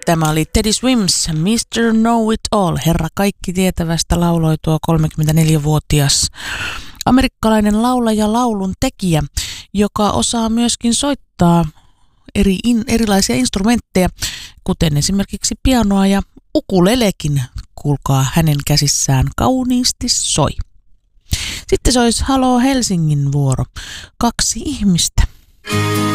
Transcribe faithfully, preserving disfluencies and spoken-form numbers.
Tämä oli Teddy Swims, mister Know It All, herra kaikki tietävästä, lauloi tuo kolmekymmentäneljävuotias amerikkalainen laulaja, laulun tekijä, joka osaa myöskin soittaa eri in, erilaisia instrumentteja, kuten esimerkiksi pianoa ja ukulelekin, kuulkaa, hänen käsissään kauniisti soi. Sitten se olisi Halo Helsingin vuoro, kaksi ihmistä.